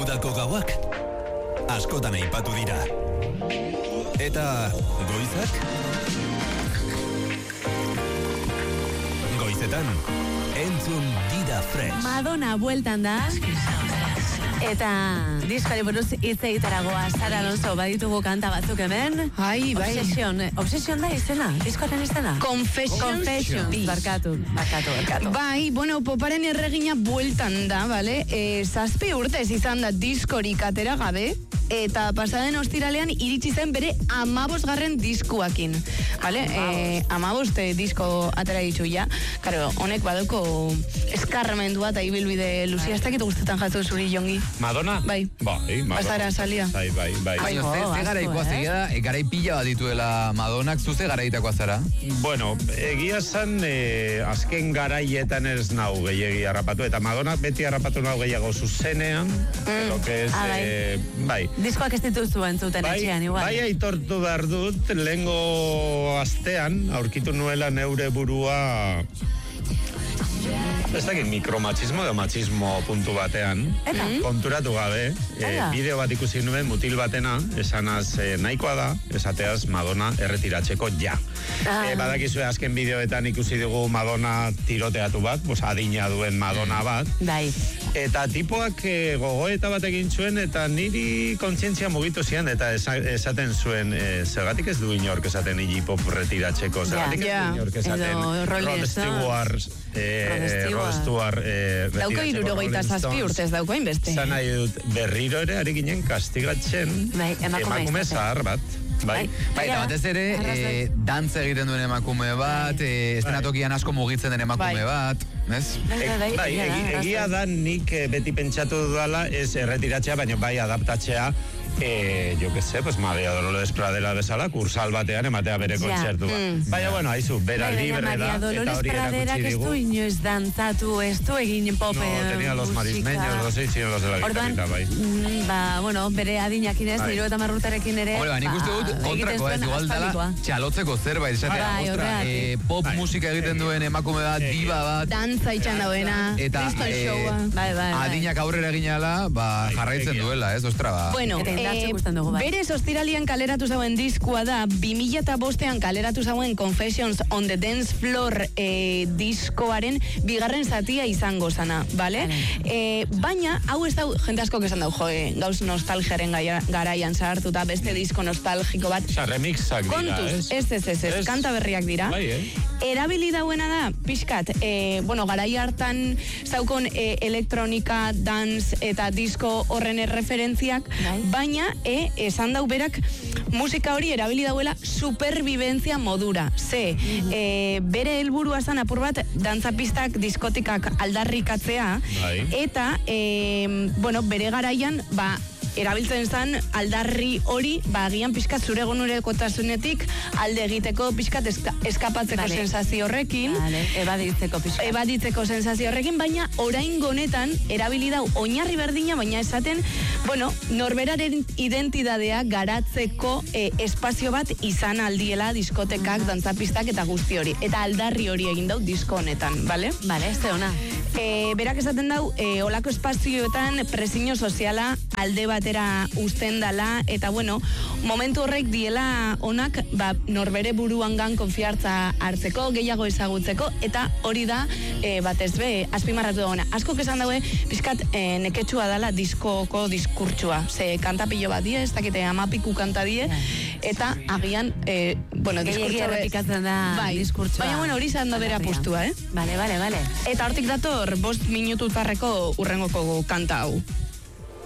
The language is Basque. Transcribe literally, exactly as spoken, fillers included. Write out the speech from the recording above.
Udako gauak askotan aipatu dira. Eta goizak? Goizetan, entzun Dida Fresh. Madonna bueltan da. Eta diskari buruz hitz egitaragoa. Sara Alonso, baditugu kanta batzuk hemen. Ai, bai. Obsession, obsession da izena, diskoaren izena. Confessions. Confessions, barkatu, barkatu, barkatu. Bai, bueno, poparen erregina bueltan da, bale? E, zazpi urtez izan da diskorik atera gabe, eta pasaden ostiralean iritsi zen bere amabosgarren diskuakin. Bale? E, amaboste disko atera ditu ja. Karo, honek badauko eskarramendua eta ibilbide luzia. Ez dakit guztetan jatu zuri jongi. Madonna? Bai. Bai, Madonna. Bazara salia. Bai, bai, bai. Bai, Asko, ze, ze asko, garaikoa eh? zegia da, e, garai pila bat dituela Madonnak, zuze garaitakoa zara? Bueno, egia zan, eh, azken garaietan ez nau gehiagi harrapatu, eta Madonna beti harrapatu nau gehiago zuzenean, mm. lo que es, Ah, bai. eh, bai. Diskoak ez dituzu entzuten Bai, etxean, igual. bai aitortu behar dut, lehengo astean, aurkitu nuela neure burua, ez dakit mikromachismo edo machismo puntu batean, Eta? konturatu gabe, e, Hala. bideo bat ikusi nuen mutil batena, esanaz e, nahikoa da, esateaz Madonna erretiratzeko ja. Ah. E, badakizue azken bideoetan ikusi dugu Madonna tiroteatu bat, pues, adina duen Madonna bat, Bai. eta tipoak e, gogoeta bat egin zuen, eta niri kontzientzia mugitu zian, eta esa, esaten zuen, e, zergatik ez du inork esaten Iggy Pop retiratzeko, zergatik Ja. ez du inork esaten Edo Rolling Rod Stones. Stewart, eh, Rod Stewart. Rod Stewart eh, Dauko retiratzeko irurogeita Rolling zazpi Stones. urtez dauko hainbeste. Zan nahi dut berriro ere ari ginen kastigatzen Bai, emakume emakume izaten. zahar bat. Bai. Bai, eta batez ere, Arrazoi. e, dantza egiten duen emakume bat, e, estenatokian asko mugitzen den emakume Bai. bat, ez? Bai, bai, bai, Bai, egia da, egi- egia arrazoi. da nik eh, beti pentsatu dudala ez erretiratzea, baina bai adaptatzea eh, jo que sé, pues Maria Dolores Pradera bezala, kursal batean ematea bere Ja. kontzertu bat. Mm. Baina, bueno, haizu, bera Bai, baina libre Maria da, eta Dolores hori Praderak erakutsi ez du digu. inoiz dantzatu, ez du egin pop No, eh, tenía los musika. marismeños, los seis y los de la Orduan, guitarrita, bai. mm, ba, bueno, bere adinakin ez, Bai. hiru eta marrutarekin ere. Hombre, ba, nik uste dut egiten kontrakoa, ez zuen igual dela aspaldikoa. txalotzeko zerbait, esatea, Bai, ostra, horregatik. e, pop Bai. musika egiten duen emakume bat, Egia. diva bat, Dantza itxan dauena, eta Crystal e, Showa. Bai, bai, bai. adinak aurrera eginala, ba, Bai, jarraitzen egia. duela, ez, ostra, ba. Bueno, Eta indartsu eh, ikusten dugu, bai. berez ostiralian kaleratu zauen diskua da, bi mila eta bostean kaleratu zauen Confessions on the Dance Floor eh, diskoaren bigarren zatia izango zana, bale? Vale. Eh, baina, hau ez dau, jente asko esan dau, jo, eh, gauz nostalgiaren gaia- garaian zahartuta, beste disko nostalgiko bat. Osa, remixak dira, Kontuz, ez, ez, ez, ez, Ez. kanta berriak dira. Bai, eh? Erabili dauena da, pixkat, eh, bueno, garai hartan zaukon eh, elektronika, dance eta disko horren erreferentziak, Bai. baina eh, esan dau berak musika hori erabili dauela superviventzia modura. Ze, eh, bere helburua zan apur bat dantzapistak, diskotikak aldarrikatzea, Bai. eta, eh, bueno, bere garaian, ba, erabiltzen zen aldarri hori, ba, agian pixkat zure gonurelkotasunetik alde egiteko pixkat eska, eskapatzeko Vale. sensazio horrekin, Vale, ebaditzeko pixka. ebaditzeko sensazio horrekin, baina oraingo honetan erabili dau oinarri berdina, baina esaten, bueno, norberaren identidadea garatzeko eh, espazio bat izan aldiela diskotekak, dantzapistak eta guzti hori. Eta aldarri hori egin dau disko honetan, bale? Bale, ez da ona. E, berak esaten dau, e, olako espazioetan presiño soziala alde batera uzten dala, eta bueno, momentu horrek diela onak, ba, norbere buruangan konfiartza hartzeko, gehiago ezagutzeko, eta hori da, e, batez be, azpimarratu dagoena. Asko esan daue, pizkat e, neketsua dala diskoko diskurtsua. Ze kantapillo bat die, ez dakite amapiku kanta die, eta agian, e, bueno, Gehiegi diskurtsoa... errepikatzen da bai, diskurtsoa. baina, bueno, hori izan da bere Aldarria. apustua, eh? Bale, bale, bale. Eta hortik dator, bost minutu tarreko urrengoko kanta hau.